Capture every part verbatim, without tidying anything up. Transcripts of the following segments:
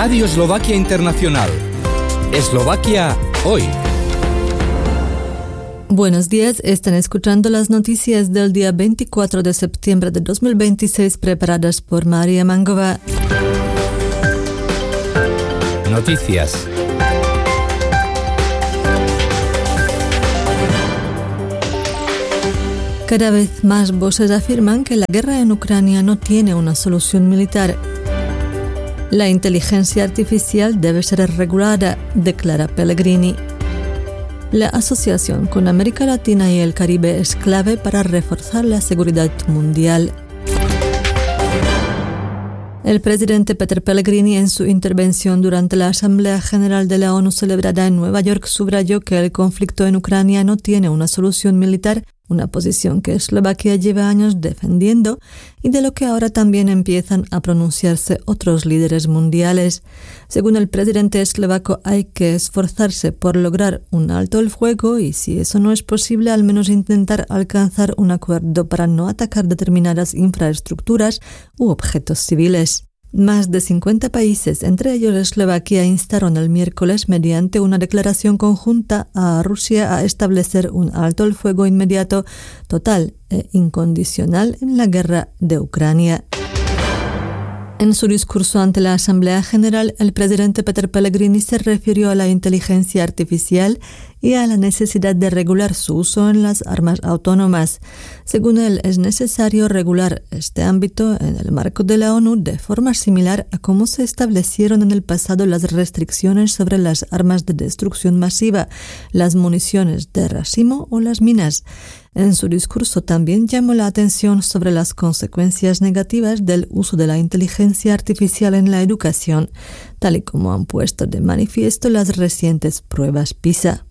Radio Eslovaquia Internacional. Eslovaquia hoy. Buenos días, están escuchando las noticias del día veinticuatro de septiembre de dos mil veintiséis preparadas por María Mangova. Noticias. Cada vez más voces afirman que la guerra en Ucrania no tiene una solución militar. La inteligencia artificial debe ser regulada, declara Pellegrini. La asociación con América Latina y el Caribe es clave para reforzar la seguridad mundial. El presidente Peter Pellegrini, en su intervención durante la Asamblea General de la ONU celebrada en Nueva York, subrayó que el conflicto en Ucrania no tiene una solución militar, una posición que Eslovaquia lleva años defendiendo y de lo que ahora también empiezan a pronunciarse otros líderes mundiales. Según el presidente eslovaco, hay que esforzarse por lograr un alto el fuego y, si eso no es posible, al menos intentar alcanzar un acuerdo para no atacar determinadas infraestructuras u objetos civiles. Más de cincuenta países, entre ellos Eslovaquia, instaron el miércoles mediante una declaración conjunta a Rusia a establecer un alto el fuego inmediato, total e incondicional en la guerra de Ucrania. En su discurso ante la Asamblea General, el presidente Peter Pellegrini se refirió a la inteligencia artificial y a la necesidad de regular su uso en las armas autónomas. Según él, es necesario regular este ámbito en el marco de la ONU de forma similar a cómo se establecieron en el pasado las restricciones sobre las armas de destrucción masiva, las municiones de racimo o las minas. En su discurso también llamó la atención sobre las consecuencias negativas del uso de la inteligencia artificial en la educación, tal y como han puesto de manifiesto las recientes pruebas PISA.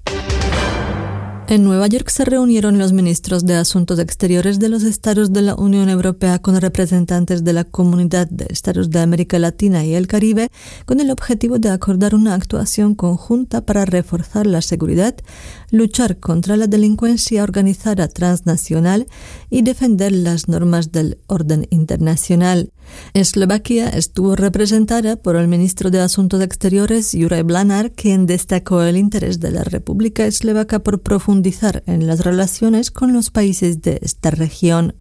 En Nueva York se reunieron los ministros de Asuntos Exteriores de los Estados de la Unión Europea con representantes de la Comunidad de Estados de América Latina y el Caribe con el objetivo de acordar una actuación conjunta para reforzar la seguridad, luchar contra la delincuencia organizada transnacional y defender las normas del orden internacional. Eslovaquia estuvo representada por el ministro de Asuntos Exteriores, Juraj Blanár, quien destacó el interés de la República Eslovaca por profundizar en las relaciones con los países de esta región.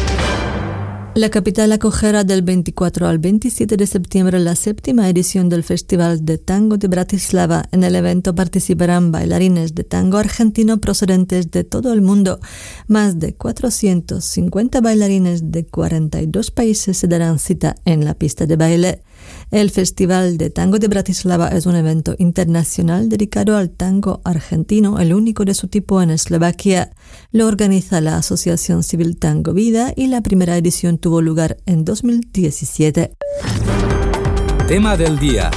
La capital acogerá del veinticuatro al veintisiete de septiembre la séptima edición del Festival de Tango de Bratislava. En el evento participarán bailarines de tango argentino procedentes de todo el mundo. Más de cuatrocientos cincuenta bailarines de cuarenta y dos países se darán cita en la pista de baile. El Festival de Tango de Bratislava es un evento internacional dedicado al tango argentino, el único de su tipo en Eslovaquia. Lo organiza la Asociación Civil Tango Vida y la primera edición tuvo lugar en dos mil diecisiete. Tema del día.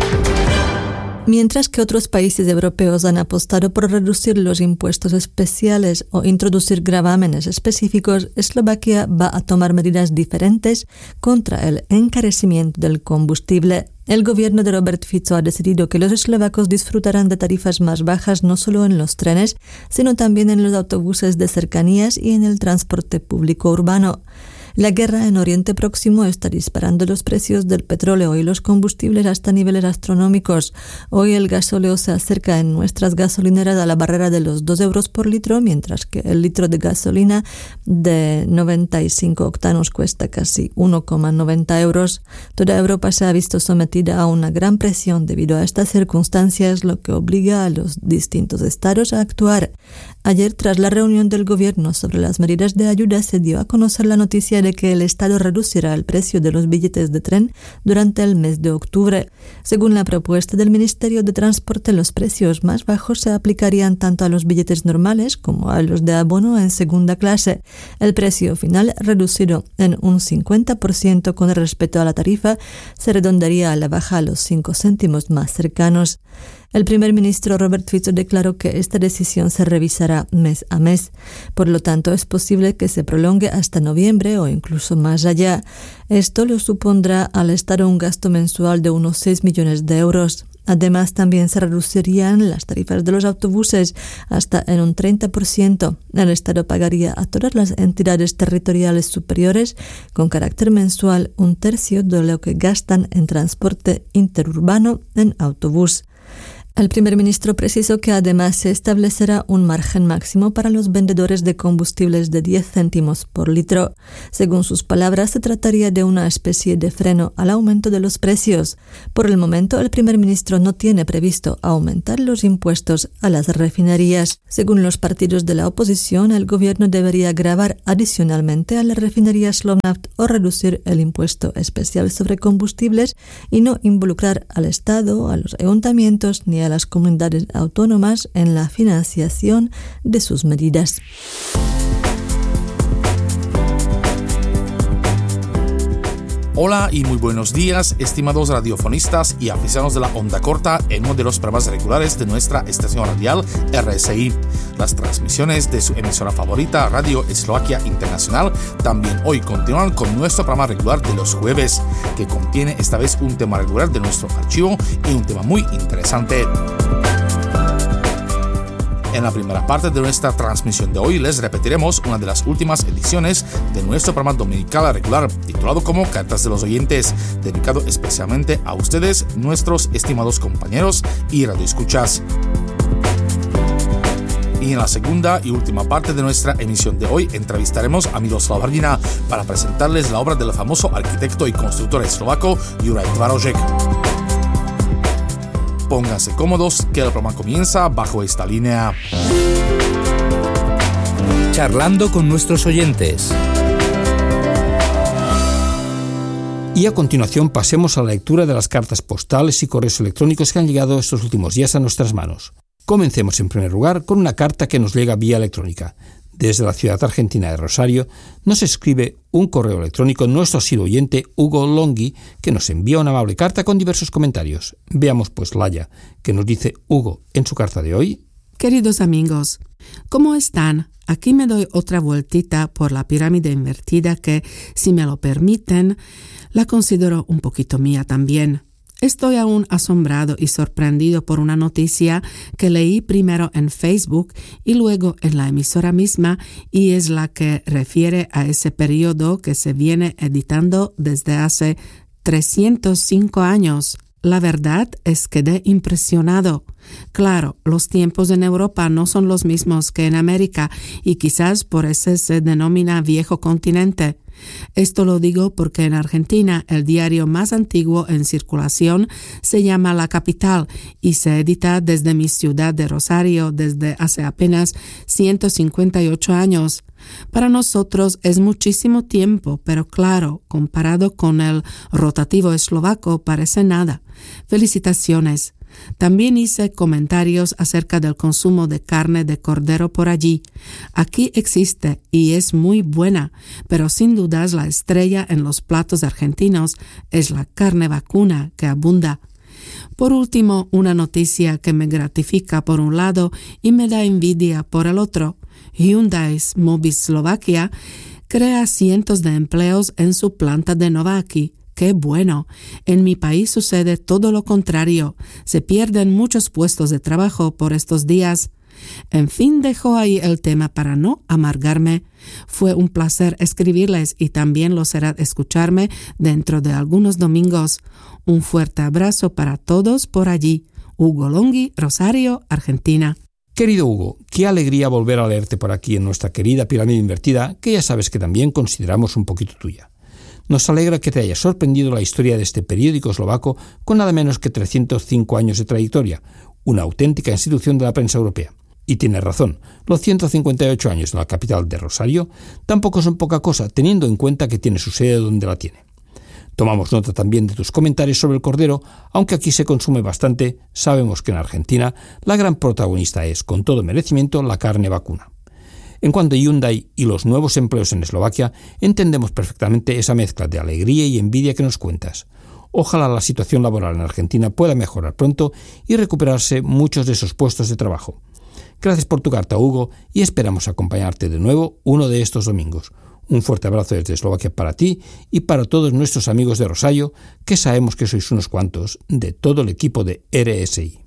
Mientras que otros países europeos han apostado por reducir los impuestos especiales o introducir gravámenes específicos, Eslovaquia va a tomar medidas diferentes contra el encarecimiento del combustible. El gobierno de Robert Fico ha decidido que los eslovacos disfrutarán de tarifas más bajas no solo en los trenes, sino también en los autobuses de cercanías y en el transporte público urbano. La guerra en Oriente Próximo está disparando los precios del petróleo y los combustibles hasta niveles astronómicos. Hoy el gasóleo se acerca en nuestras gasolineras a la barrera de los dos euros por litro, mientras que el litro de gasolina de noventa y cinco octanos cuesta casi uno coma noventa euros. Toda Europa se ha visto sometida a una gran presión debido a estas circunstancias, lo que obliga a los distintos estados a actuar. Ayer, tras la reunión del gobierno sobre las medidas de ayuda, se dio a conocer la noticia de que el Estado reducirá el precio de los billetes de tren durante el mes de octubre. Según la propuesta del Ministerio de Transporte, los precios más bajos se aplicarían tanto a los billetes normales como a los de abono en segunda clase. El precio final, reducido en un cincuenta por ciento con respecto a la tarifa, se redondearía a la baja a los cinco céntimos más cercanos. El primer ministro Robert Fico declaró que esta decisión se revisará mes a mes. Por lo tanto, es posible que se prolongue hasta noviembre o incluso más allá. Esto le supondrá al Estado un gasto mensual de unos seis millones de euros. Además, también se reducirían las tarifas de los autobuses hasta en un treinta por ciento. El Estado pagaría a todas las entidades territoriales superiores con carácter mensual un tercio de lo que gastan en transporte interurbano en autobús. El primer ministro precisó que además se establecerá un margen máximo para los vendedores de combustibles de diez céntimos por litro. Según sus palabras, se trataría de una especie de freno al aumento de los precios. Por el momento, el primer ministro no tiene previsto aumentar los impuestos a las refinerías. Según los partidos de la oposición, el gobierno debería gravar adicionalmente a la refinería Slovnaft o reducir el impuesto especial sobre combustibles y no involucrar al Estado, a los ayuntamientos ni a las comunidades autónomas en la financiación de sus medidas. Hola y muy buenos días, estimados radiofonistas y aficionados de la onda corta en uno de los programas regulares de nuestra estación radial R S I. Las transmisiones de su emisora favorita, Radio Eslovaquia Internacional, también hoy continúan con nuestro programa regular de los jueves, que contiene esta vez un tema regular de nuestro archivo y un tema muy interesante. En la primera parte de nuestra transmisión de hoy les repetiremos una de las últimas ediciones de nuestro programa dominical regular, titulado como Cartas de los Oyentes, dedicado especialmente a ustedes, nuestros estimados compañeros y radioescuchas. Y en la segunda y última parte de nuestra emisión de hoy entrevistaremos a Miroslav Hrdina para presentarles la obra del famoso arquitecto y constructor eslovaco Juraj Tvarožek. Pónganse cómodos, que el programa comienza bajo esta línea. Charlando con nuestros oyentes. Y a continuación pasemos a la lectura de las cartas postales y correos electrónicos que han llegado estos últimos días a nuestras manos. Comencemos en primer lugar con una carta que nos llega vía electrónica. Desde la ciudad argentina de Rosario nos escribe un correo electrónico nuestro asiduo oyente Hugo Longhi, que nos envía una amable carta con diversos comentarios. Veamos pues, Laya, que nos dice Hugo en su carta de hoy. Queridos amigos, ¿cómo están? Aquí me doy otra vueltita por la pirámide invertida que, si me lo permiten, la considero un poquito mía también. Estoy aún asombrado y sorprendido por una noticia que leí primero en Facebook y luego en la emisora misma, y es la que refiere a ese periodo que se viene editando desde hace trescientos cinco años. La verdad es que quedé impresionado. Claro, los tiempos en Europa no son los mismos que en América y quizás por eso se denomina viejo continente. Esto lo digo porque en Argentina el diario más antiguo en circulación se llama La Capital y se edita desde mi ciudad de Rosario desde hace apenas ciento cincuenta y ocho años. Para nosotros es muchísimo tiempo, pero claro, comparado con el rotativo eslovaco parece nada. Felicitaciones. También hice comentarios acerca del consumo de carne de cordero por allí. Aquí existe y es muy buena, pero sin dudas la estrella en los platos argentinos es la carne vacuna que abunda. Por último, una noticia que me gratifica por un lado y me da envidia por el otro. Hyundai Mobis Slovakia crea cientos de empleos en su planta de Nováky. ¡Qué bueno! En mi país sucede todo lo contrario. Se pierden muchos puestos de trabajo por estos días. En fin, dejo ahí el tema para no amargarme. Fue un placer escribirles y también lo será escucharme dentro de algunos domingos. Un fuerte abrazo para todos por allí. Hugo Longhi, Rosario, Argentina. Querido Hugo, qué alegría volver a leerte por aquí en nuestra querida pirámide invertida, que ya sabes que también consideramos un poquito tuya. Nos alegra que te haya sorprendido la historia de este periódico eslovaco con nada menos que trescientos cinco años de trayectoria, una auténtica institución de la prensa europea. Y tienes razón, los ciento cincuenta y ocho años de la capital de Rosario tampoco son poca cosa, teniendo en cuenta que tiene su sede donde la tiene. Tomamos nota también de tus comentarios sobre el cordero, aunque aquí se consume bastante, sabemos que en Argentina la gran protagonista es, con todo merecimiento, la carne vacuna. En cuanto a Hyundai y los nuevos empleos en Eslovaquia, entendemos perfectamente esa mezcla de alegría y envidia que nos cuentas. Ojalá la situación laboral en Argentina pueda mejorar pronto y recuperarse muchos de esos puestos de trabajo. Gracias por tu carta, Hugo, y esperamos acompañarte de nuevo uno de estos domingos. Un fuerte abrazo desde Eslovaquia para ti y para todos nuestros amigos de Rosario, que sabemos que sois unos cuantos, de todo el equipo de R S I.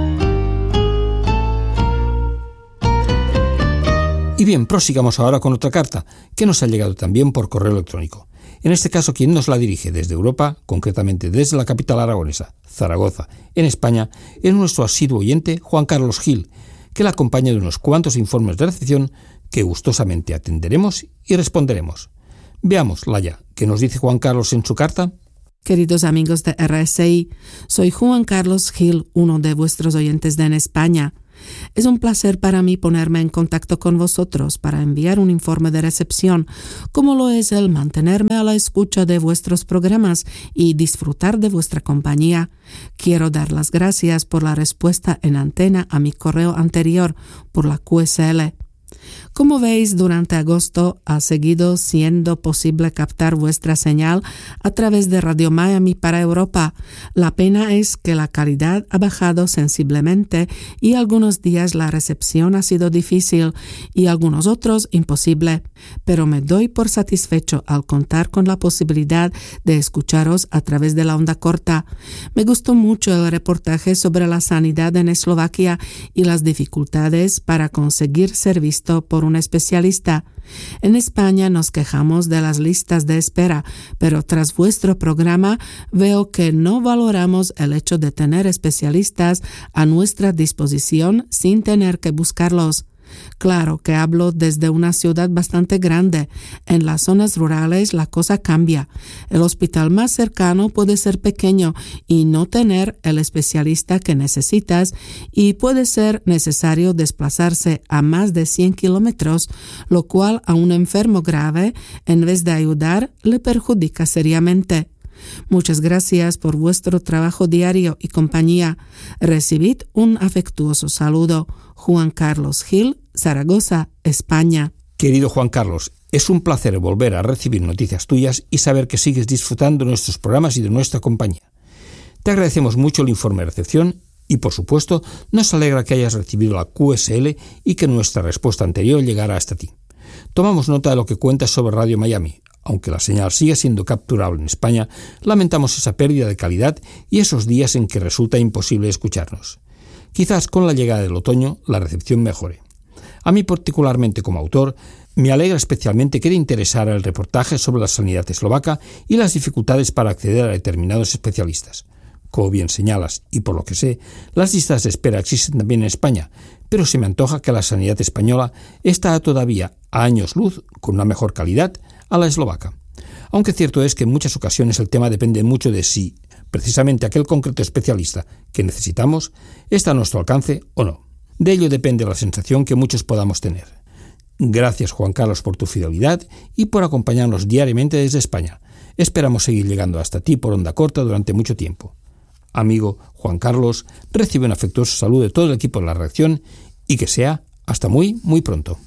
Y bien, prosigamos ahora con otra carta, que nos ha llegado también por correo electrónico. En este caso, quien nos la dirige desde Europa, concretamente desde la capital aragonesa, Zaragoza, en España, es nuestro asiduo oyente Juan Carlos Gil, que la acompaña de unos cuantos informes de recepción que gustosamente atenderemos y responderemos. Veamos, Laia, ¿qué nos dice Juan Carlos en su carta? Queridos amigos de R S I, soy Juan Carlos Gil, uno de vuestros oyentes de en España. Es un placer para mí ponerme en contacto con vosotros para enviar un informe de recepción, como lo es el mantenerme a la escucha de vuestros programas y disfrutar de vuestra compañía. Quiero dar las gracias por la respuesta en antena a mi correo anterior por la Q S L. Como veis, durante agosto ha seguido siendo posible captar vuestra señal a través de Radio Miami para Europa. La pena es que la calidad ha bajado sensiblemente y algunos días la recepción ha sido difícil y algunos otros imposible. Pero me doy por satisfecho al contar con la posibilidad de escucharos a través de la onda corta. Me gustó mucho el reportaje sobre la sanidad en Eslovaquia y las dificultades para conseguir ser visto por un especialista. En España nos quejamos de las listas de espera, pero tras vuestro programa veo que no valoramos el hecho de tener especialistas a nuestra disposición sin tener que buscarlos. Claro que hablo desde una ciudad bastante grande. En las zonas rurales la cosa cambia. El hospital más cercano puede ser pequeño y no tener el especialista que necesitas, y puede ser necesario desplazarse a más de cien kilómetros, lo cual a un enfermo grave, en vez de ayudar, le perjudica seriamente. Muchas gracias por vuestro trabajo diario y compañía. Recibid un afectuoso saludo. Juan Carlos Gil, Zaragoza, España. Querido Juan Carlos, es un placer volver a recibir noticias tuyas y saber que sigues disfrutando de nuestros programas y de nuestra compañía. Te agradecemos mucho el informe de recepción y, por supuesto, nos alegra que hayas recibido la Q S L y que nuestra respuesta anterior llegara hasta ti. Tomamos nota de lo que cuentas sobre Radio Miami. Aunque la señal sigue siendo capturable en España, lamentamos esa pérdida de calidad y esos días en que resulta imposible escucharnos. Quizás con la llegada del otoño la recepción mejore. A mí particularmente como autor, me alegra especialmente que te interesara el reportaje sobre la sanidad eslovaca y las dificultades para acceder a determinados especialistas. Como bien señalas, y por lo que sé, las listas de espera existen también en España, pero se me antoja que la sanidad española está todavía a años luz, con una mejor calidad, a la eslovaca. Aunque cierto es que en muchas ocasiones el tema depende mucho de si, precisamente aquel concreto especialista que necesitamos, está a nuestro alcance o no. De ello depende la sensación que muchos podamos tener. Gracias, Juan Carlos, por tu fidelidad y por acompañarnos diariamente desde España. Esperamos seguir llegando hasta ti por onda corta durante mucho tiempo. Amigo Juan Carlos, recibe un afectuoso saludo de todo el equipo de la redacción y que sea hasta muy, muy pronto.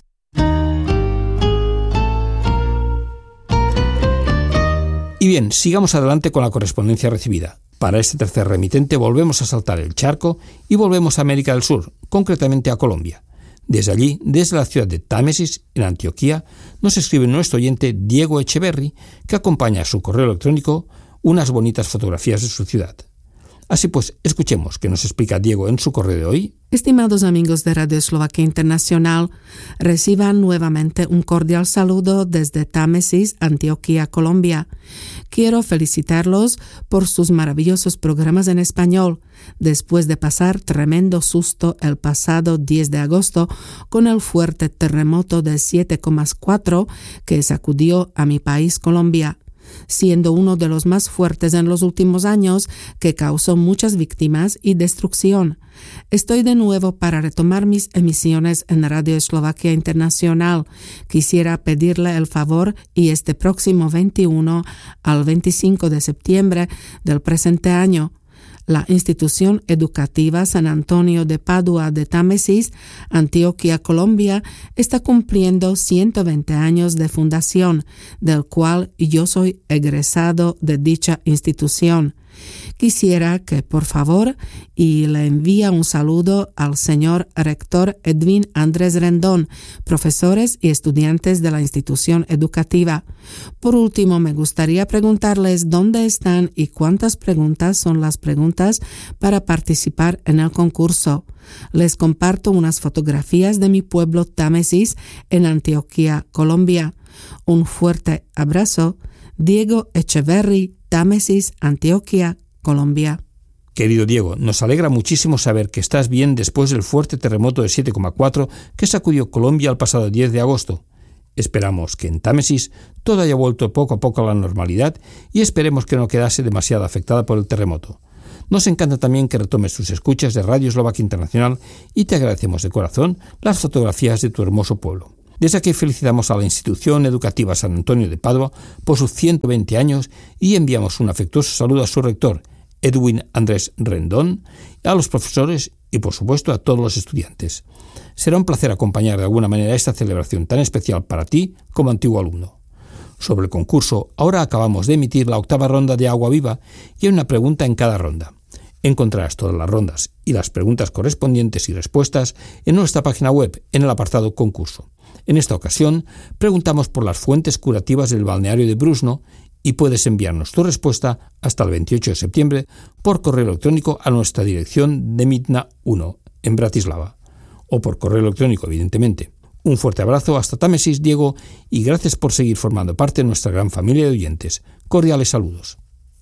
Y bien, sigamos adelante con la correspondencia recibida. Para este tercer remitente volvemos a saltar el charco y volvemos a América del Sur, concretamente a Colombia. Desde allí, desde la ciudad de Támesis, en Antioquía, nos escribe nuestro oyente Diego Echeverry, que acompaña a su correo electrónico unas bonitas fotografías de su ciudad. Así pues, escuchemos qué nos explica Diego en su correo de hoy. Estimados amigos de Radio Eslovaquia Internacional, reciban nuevamente un cordial saludo desde Támesis, Antioquía, Colombia. Quiero felicitarlos por sus maravillosos programas en español, después de pasar tremendo susto el pasado diez de agosto con el fuerte terremoto de siete coma cuatro que sacudió a mi país, Colombia, siendo uno de los más fuertes en los últimos años, que causó muchas víctimas y destrucción. Estoy de nuevo para retomar mis emisiones en Radio Eslovaquia Internacional. Quisiera pedirle el favor y este próximo veintiuno al veinticinco de septiembre del presente año La institución educativa San Antonio de Padua de Támesis, Antioquia, Colombia, está cumpliendo ciento veinte años de fundación, del cual yo soy egresado de dicha institución. Quisiera que, por favor, y le envía un saludo al señor rector Edwin Andrés Rendón, profesores y estudiantes de la institución educativa. Por último, me gustaría preguntarles dónde están y cuántas preguntas son las preguntas para participar en el concurso. Les comparto unas fotografías de mi pueblo Támesis en Antioquia, Colombia. Un fuerte abrazo. Diego Echeverry, Támesis, Antioquia, Colombia. Querido Diego, nos alegra muchísimo saber que estás bien después del fuerte terremoto de siete coma cuatro que sacudió Colombia el pasado diez de agosto. Esperamos que en Támesis todo haya vuelto poco a poco a la normalidad y esperemos que no quedase demasiado afectada por el terremoto. Nos encanta también que retomes tus escuchas de Radio Eslovaquia Internacional y te agradecemos de corazón las fotografías de tu hermoso pueblo. Desde aquí felicitamos a la Institución Educativa San Antonio de Padua por sus ciento veinte años y enviamos un afectuoso saludo a su rector, Edwin Andrés Rendón, a los profesores y, por supuesto, a todos los estudiantes. Será un placer acompañar de alguna manera esta celebración tan especial para ti como antiguo alumno. Sobre el concurso, ahora acabamos de emitir la octava ronda de Agua Viva y hay una pregunta en cada ronda. Encontrarás todas las rondas y las preguntas correspondientes y respuestas en nuestra página web en el apartado Concurso. En esta ocasión, preguntamos por las fuentes curativas del balneario de Brusno y puedes enviarnos tu respuesta hasta el veintiocho de septiembre por correo electrónico a nuestra dirección de Mitna uno, en Bratislava, o por correo electrónico, evidentemente. Un fuerte abrazo hasta Támesis, Diego, y gracias por seguir formando parte de nuestra gran familia de oyentes. Cordiales saludos.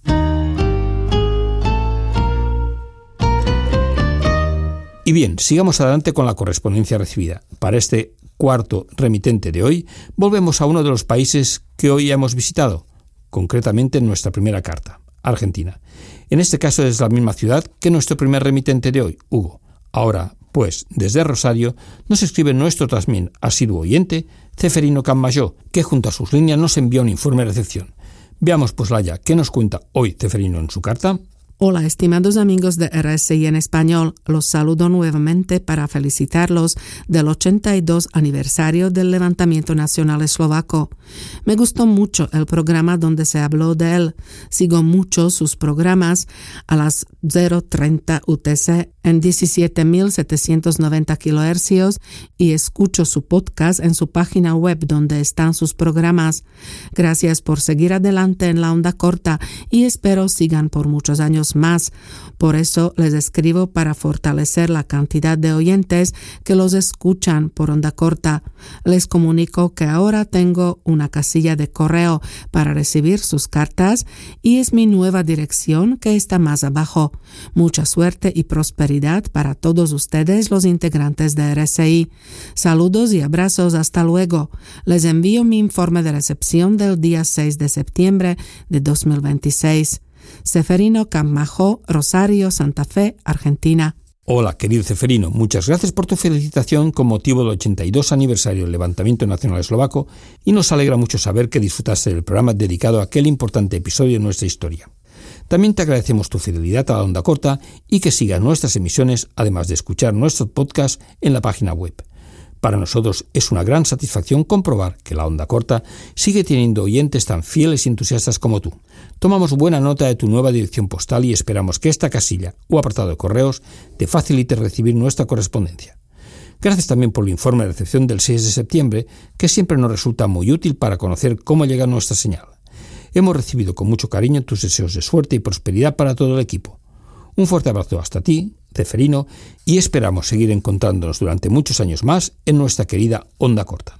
Y bien, sigamos adelante con la correspondencia recibida. Para este cuarto remitente de hoy, volvemos a uno de los países que hoy hemos visitado, concretamente en nuestra primera carta, Argentina. En este caso es la misma ciudad que nuestro primer remitente de hoy, Hugo. Ahora, pues, desde Rosario, nos escribe nuestro también asiduo oyente, Ceferino Cammayó, que junto a sus líneas nos envía un informe de recepción. Veamos, pues, Laia, ¿qué nos cuenta hoy Ceferino en su carta? Hola, estimados amigos de R S I en español, los saludo nuevamente para felicitarlos del ochenta y dos aniversario del levantamiento nacional eslovaco. Me gustó mucho el programa donde se habló de él. Sigo mucho sus programas a las cero treinta U T C en diecisiete mil setecientos noventa kilohercios y escucho su podcast en su página web donde están sus programas. Gracias por seguir adelante en la onda corta y espero sigan por muchos años más. Por eso les escribo para fortalecer la cantidad de oyentes que los escuchan por onda corta. Les comunico que ahora tengo una casilla de correo para recibir sus cartas y es mi nueva dirección que está más abajo. Mucha suerte y prosperidad para todos ustedes, los integrantes de R S I. Saludos y abrazos, hasta luego. Les envío mi informe de recepción del día seis de septiembre de dos mil veintiséis. Ceferino Cammayó, Rosario, Santa Fe, Argentina. Hola, querido Ceferino, muchas gracias por tu felicitación con motivo del ochenta y dos aniversario del levantamiento nacional eslovaco y nos alegra mucho saber que disfrutaste del programa dedicado a aquel importante episodio de nuestra historia. También te agradecemos tu fidelidad a la onda corta y que sigas nuestras emisiones, además de escuchar nuestros podcasts en la página web. Para nosotros es una gran satisfacción comprobar que la onda corta sigue teniendo oyentes tan fieles y entusiastas como tú. Tomamos buena nota de tu nueva dirección postal y esperamos que esta casilla o apartado de correos te facilite recibir nuestra correspondencia. Gracias también por el informe de recepción del seis de septiembre, que siempre nos resulta muy útil para conocer cómo llega nuestra señal. Hemos recibido con mucho cariño tus deseos de suerte y prosperidad para todo el equipo. Un fuerte abrazo hasta ti, Ceferino, y esperamos seguir encontrándonos durante muchos años más en nuestra querida onda corta.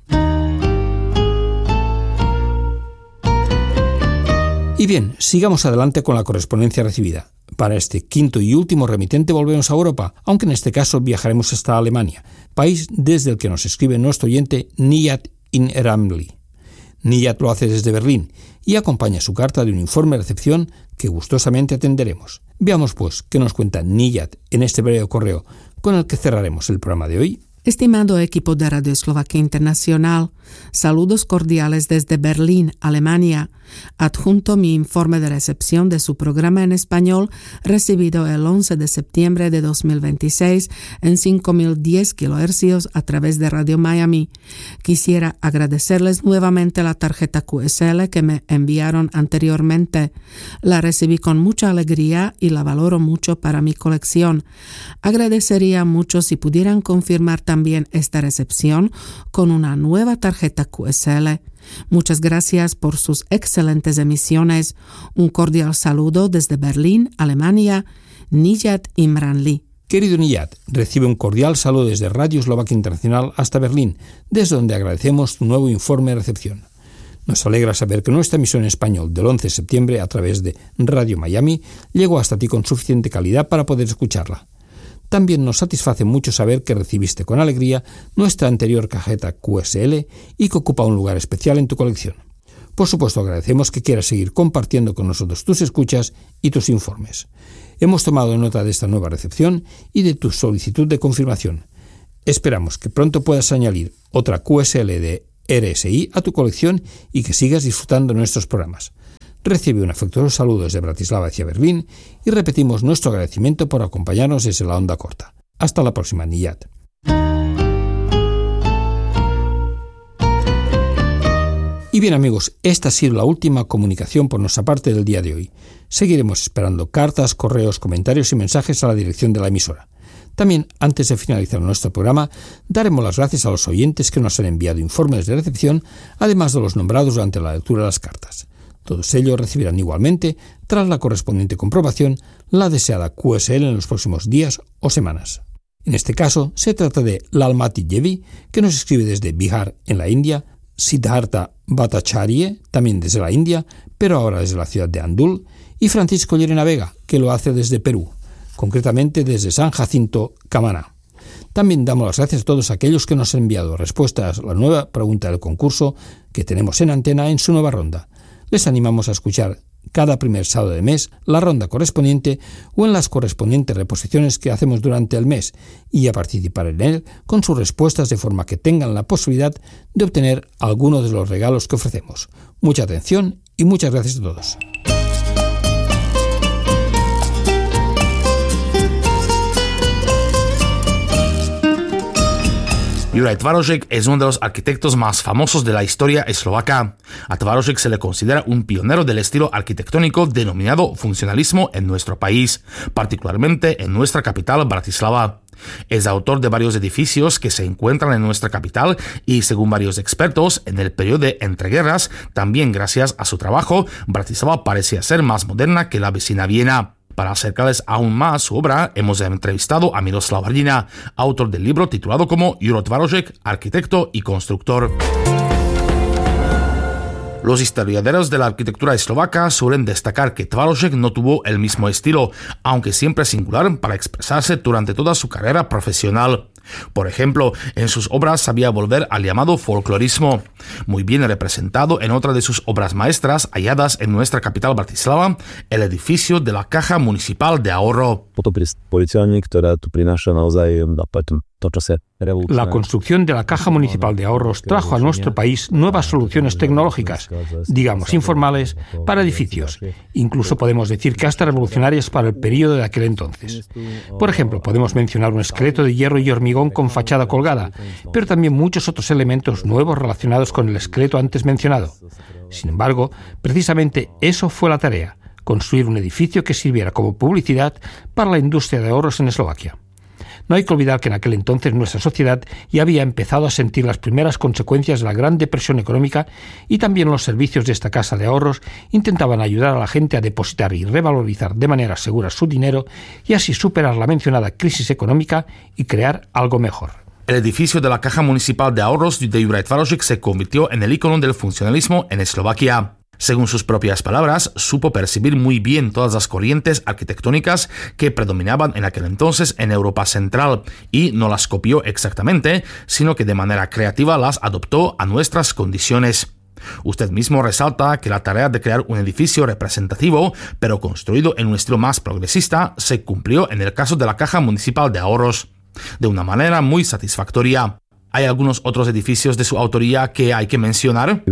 Y bien, sigamos adelante con la correspondencia recibida. Para este quinto y último remitente volvemos a Europa, aunque en este caso viajaremos hasta Alemania, país desde el que nos escribe nuestro oyente Niyat in Eramli. Niyat lo hace desde Berlín y acompaña su carta de un informe de recepción que gustosamente atenderemos. Veamos pues qué nos cuenta Niyat en este breve correo con el que cerraremos el programa de hoy. Estimado equipo de Radio Eslovaquia Internacional, saludos cordiales desde Berlín, Alemania. Adjunto mi informe de recepción de su programa en español recibido el once de septiembre de dos mil veintiséis en cinco mil diez kilohercios a través de Radio Miami. Quisiera agradecerles nuevamente la tarjeta Q S L que me enviaron anteriormente. La recibí con mucha alegría y la valoro mucho para mi colección. Agradecería mucho si pudieran confirmar también esta recepción con una nueva tarjeta Q S L. Muchas gracias por sus excelentes emisiones. Un cordial saludo desde Berlín, Alemania, Niyat Imranli. Querido Niyat, recibe un cordial saludo desde Radio Eslovaquia Internacional hasta Berlín, desde donde agradecemos tu nuevo informe de recepción. Nos alegra saber que nuestra emisión en español del once de septiembre a través de Radio Miami llegó hasta ti con suficiente calidad para poder escucharla. También nos satisface mucho saber que recibiste con alegría nuestra anterior tarjeta Q S L y que ocupa un lugar especial en tu colección. Por supuesto, agradecemos que quieras seguir compartiendo con nosotros tus escuchas y tus informes. Hemos tomado nota de esta nueva recepción y de tu solicitud de confirmación. Esperamos que pronto puedas añadir otra Q S L de R S I a tu colección y que sigas disfrutando de nuestros programas. Recibe un afectuoso saludo desde Bratislava hacia Berlín y repetimos nuestro agradecimiento por acompañarnos desde la onda corta. Hasta la próxima, Niyat. Y bien amigos, esta ha sido la última comunicación por nuestra parte del día de hoy. Seguiremos esperando cartas, correos, comentarios y mensajes a la dirección de la emisora. También, antes de finalizar nuestro programa, daremos las gracias a los oyentes que nos han enviado informes de recepción, además de los nombrados durante la lectura de las cartas. Todos ellos recibirán igualmente, tras la correspondiente comprobación, la deseada Q S L en los próximos días o semanas. En este caso, se trata de Lalmati Yevi, que nos escribe desde Bihar, en la India, Siddhartha Bhattacharya, también desde la India, pero ahora desde la ciudad de Andul, y Francisco Llerena Vega, que lo hace desde Perú, concretamente desde San Jacinto, Camaná. También damos las gracias a todos aquellos que nos han enviado respuestas a la nueva pregunta del concurso que tenemos en antena en su nueva ronda. Les animamos a escuchar cada primer sábado de mes la ronda correspondiente o en las correspondientes reposiciones que hacemos durante el mes y a participar en él con sus respuestas de forma que tengan la posibilidad de obtener alguno de los regalos que ofrecemos. Mucha atención y muchas gracias a todos. Juraj Tvarošek es uno de los arquitectos más famosos de la historia eslovaca. A Tvarošek se le considera un pionero del estilo arquitectónico denominado funcionalismo en nuestro país, particularmente en nuestra capital, Bratislava. Es autor de varios edificios que se encuentran en nuestra capital y, según varios expertos, en el periodo de entreguerras, también gracias a su trabajo, Bratislava parecía ser más moderna que la vecina Viena. Para acercarles aún más su obra, hemos entrevistado a Miroslav Hrdina, autor del libro titulado como Juraj Tvarošek, arquitecto y constructor. Los historiadores de la arquitectura eslovaca suelen destacar que Tvarošek no tuvo el mismo estilo, aunque siempre singular para expresarse durante toda su carrera profesional. Por ejemplo, en sus obras sabía volver al llamado folclorismo, muy bien representado en otra de sus obras maestras halladas en nuestra capital Bratislava, el edificio de la Caja Municipal de Ahorro. La construcción de la Caja Municipal de Ahorros trajo a nuestro país nuevas soluciones tecnológicas, digamos informales, para edificios. Incluso podemos decir que hasta revolucionarias para el periodo de aquel entonces. Por ejemplo, podemos mencionar un esqueleto de hierro y hormigón con fachada colgada, pero también muchos otros elementos nuevos relacionados con el esqueleto antes mencionado. Sin embargo, precisamente eso fue la tarea, construir un edificio que sirviera como publicidad para la industria de ahorros en Eslovaquia. No hay que olvidar que en aquel entonces nuestra sociedad ya había empezado a sentir las primeras consecuencias de la Gran Depresión económica y también los servicios de esta casa de ahorros intentaban ayudar a la gente a depositar y revalorizar de manera segura su dinero y así superar la mencionada crisis económica y crear algo mejor. El edificio de la Caja Municipal de Ahorros de Juraj Tvarošek se convirtió en el icono del funcionalismo en Eslovaquia. Según sus propias palabras, supo percibir muy bien todas las corrientes arquitectónicas que predominaban en aquel entonces en Europa Central y no las copió exactamente, sino que de manera creativa las adoptó a nuestras condiciones. Usted mismo resalta que la tarea de crear un edificio representativo, pero construido en un estilo más progresista, se cumplió en el caso de la Caja Municipal de Ahorros. de una manera muy satisfactoria. Hay algunos otros edificios de su autoría que hay que mencionar.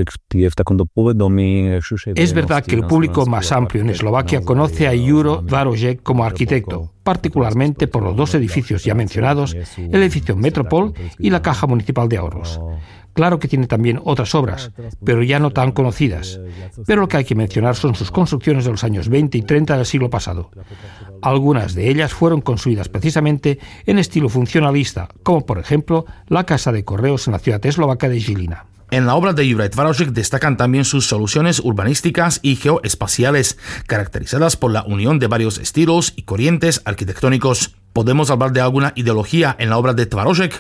Es verdad que el público más amplio en Eslovaquia conoce a Juro Tvarošek como arquitecto, particularmente por los dos edificios ya mencionados, el edificio Metropol y la Caja Municipal de Ahorros. Claro que tiene también otras obras, pero ya no tan conocidas. Pero lo que hay que mencionar son sus construcciones de los años veinte y treinta del siglo pasado. Algunas de ellas fueron construidas precisamente en estilo funcionalista, como por ejemplo la Casa de Correos en la ciudad eslovaca de Žilina. En la obra de Juraj Tvarošek destacan también sus soluciones urbanísticas y geoespaciales, caracterizadas por la unión de varios estilos y corrientes arquitectónicos. ¿Podemos hablar de alguna ideología en la obra de Tvarošek?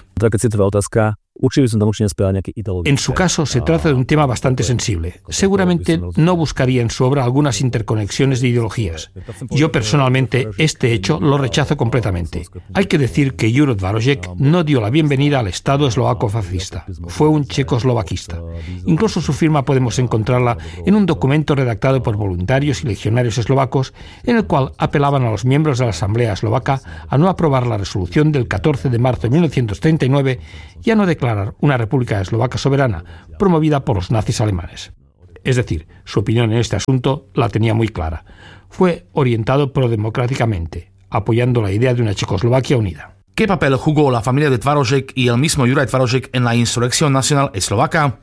En su caso, se trata de un tema bastante sensible. Seguramente no buscaría en su obra algunas interconexiones de ideologías. Yo personalmente este hecho lo rechazo completamente. Hay que decir que Juro Tvarošek no dio la bienvenida al Estado eslovaco fascista. Fue un checoslovaquista. Incluso su firma podemos encontrarla en un documento redactado por voluntarios y legionarios eslovacos en el cual apelaban a los miembros de la Asamblea Eslovaca a no aprobar la resolución del catorce de marzo de mil novecientos treinta y nueve y a no declarar una república eslovaca soberana promovida por los nazis alemanes. Es decir, su opinión en este asunto la tenía muy clara. Fue orientado prodemocráticamente, apoyando la idea de una Checoslovaquia unida. ¿Qué papel jugó la familia de Tvarošek y el mismo Juraj Tvarošek en la insurrección nacional eslovaca?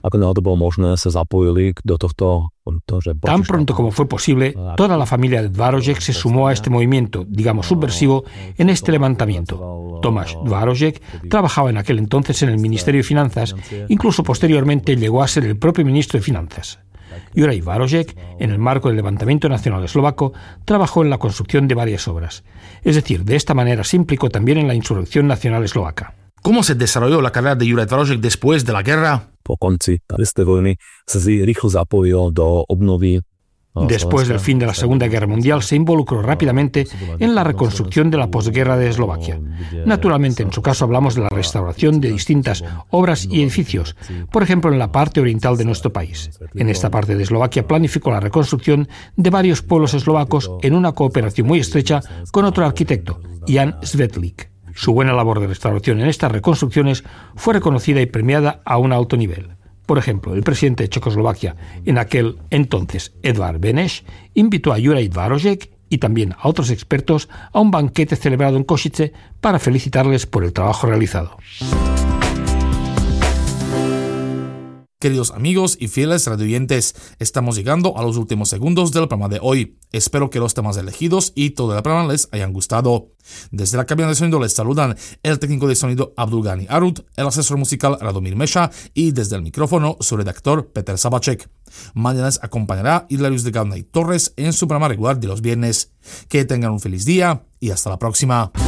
Tan pronto como fue posible, toda la familia de Tvarošek se sumó a este movimiento, digamos subversivo, en este levantamiento. Tomáš Tvarošek trabajaba en aquel entonces en el Ministerio de Finanzas, incluso posteriormente llegó a ser el propio ministro de Finanzas. Juraj Tvarošek, en el marco del levantamiento nacional eslovaco, trabajó en la construcción de varias obras. Es decir, de esta manera se implicó también en la insurrección nacional eslovaca. ¿Cómo se desarrolló la carrera de Juraj Tvarošek después de la guerra? Después del fin de la Segunda Guerra Mundial se involucró rápidamente en la reconstrucción de la posguerra de Eslovaquia. Naturalmente, en su caso hablamos de la restauración de distintas obras y edificios, por ejemplo en la parte oriental de nuestro país. En esta parte de Eslovaquia planificó la reconstrucción de varios pueblos eslovacos en una cooperación muy estrecha con otro arquitecto, Jan Svetlik. Su buena labor de restauración en estas reconstrucciones fue reconocida y premiada a un alto nivel. Por ejemplo, el presidente de Checoslovaquia, en aquel entonces Edvard Beneš, invitó a Juraj Tvarošek y también a otros expertos a un banquete celebrado en Košice para felicitarles por el trabajo realizado. Queridos amigos y fieles radioyentes, estamos llegando a los últimos segundos del programa de hoy. Espero que los temas elegidos y todo el programa les hayan gustado. Desde la cabina de sonido les saludan el técnico de sonido Abdulgani Arut, el asesor musical Radomir Meša y desde el micrófono su redactor Peter Sabacek. Mañana les acompañará Hilarius de Gauna y Torres en su programa regular de los viernes. Que tengan un feliz día y hasta la próxima.